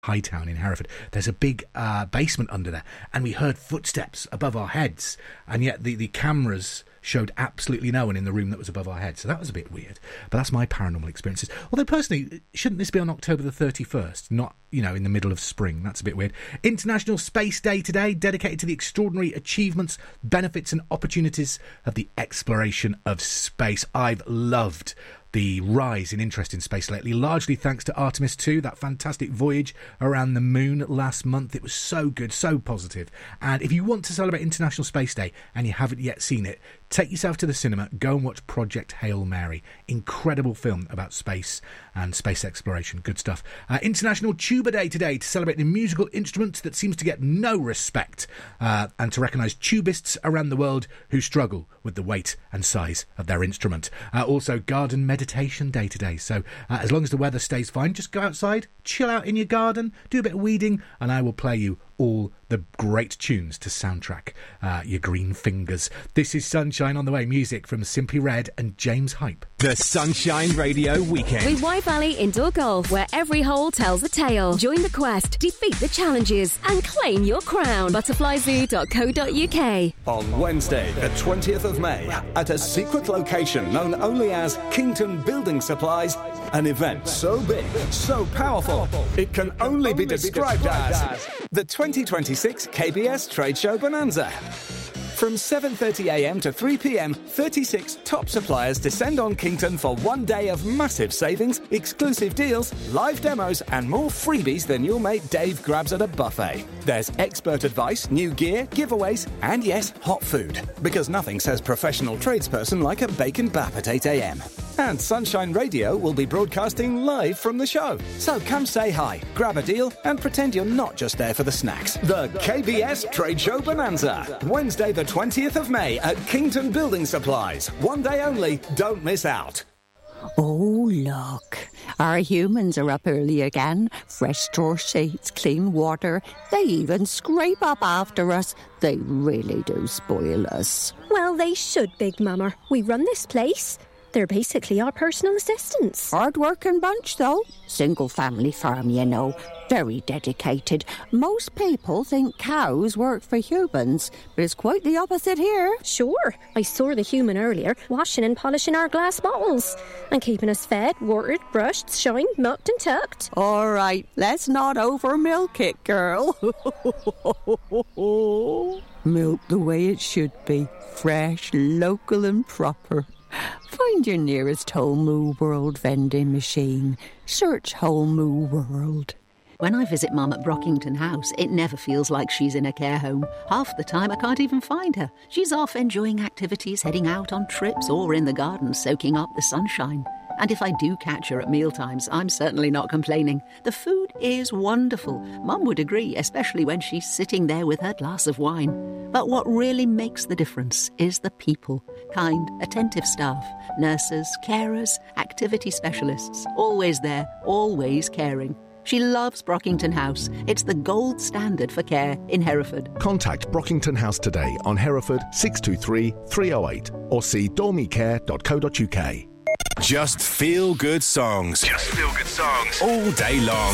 Hightown in Hereford. There's a big basement under there, and we heard footsteps above our heads, and yet the cameras showed absolutely no one in the room that was above our heads. So that was a bit weird. But that's my paranormal experiences. Although personally, shouldn't this be on October the 31st? Not, in the middle of spring. That's a bit weird. International Space Day today, dedicated to the extraordinary achievements, benefits and opportunities of the exploration of space. I've loved the rise in interest in space lately, largely thanks to Artemis 2, that fantastic voyage around the moon last month. It was so good, so positive. And if you want to celebrate International Space Day and you haven't yet seen it, take yourself to the cinema, go and watch Project Hail Mary. Incredible film about space and space exploration. Good stuff. International Tuba Day today, to celebrate the musical instrument that seems to get no respect, and to recognise tubists around the world who struggle with the weight and size of their instrument. Also, Garden Meditation Day today. So as long as the weather stays fine, just go outside, chill out in your garden, do a bit of weeding, and I will play you all the great tunes to soundtrack your green fingers. This is Sunshine on the Way, music from Simply Red and James Hype. The Sunshine Radio Weekend. With White Valley Indoor Golf, where every hole tells a tale. Join the quest, defeat the challenges, and claim your crown. Butterflyzoo.co.uk. On Wednesday, the 20th of May, at a secret location known only as Kington Building Supplies, an event so big, so powerful, it can only be described as the 2026 KBS Trade Show Bonanza. From 7:30am to 3pm, 36 top suppliers descend on Kington for one day of massive savings, exclusive deals, live demos, and more freebies than your mate Dave grabs at a buffet. There's expert advice, new gear, giveaways, and yes, hot food. Because nothing says professional tradesperson like a bacon bap at 8am. And Sunshine Radio will be broadcasting live from the show. So come say hi, grab a deal, and pretend you're not just there for the snacks. The KBS Trade Show Bonanza. Wednesday the 20th of May at Kington Building Supplies. One day only. Don't miss out. Oh, look. Our humans are up early again. Fresh straw sheets, clean water. They even scrape up after us. They really do spoil us. Well, they should, Big Mama. We run this place. They're basically our personal assistants. Hard-working bunch, though. Single-family farm, you know. Very dedicated. Most people think cows work for humans, but it's quite the opposite here. Sure. I saw the human earlier, washing and polishing our glass bottles and keeping us fed, watered, brushed, shined, milked and tucked. All right, let's not over-milk it, girl. Milk the way it should be. Fresh, local and proper. Find your nearest Whole Moo World vending machine. Search Whole Moo World. When I visit Mum at Brockington House, it never feels like she's in a care home. Half the time I can't even find her. She's off enjoying activities, heading out on trips, or in the garden soaking up the sunshine. And if I do catch her at mealtimes, I'm certainly not complaining. The food is wonderful. Mum would agree, especially when she's sitting there with her glass of wine. But what really makes the difference is the people. Kind, attentive staff, nurses, carers, activity specialists. Always there, always caring. She loves Brockington House. It's the gold standard for care in Hereford. Contact Brockington House today on Hereford 623 308 or see dormicare.co.uk. Just feel good songs. Just feel good songs. All day long.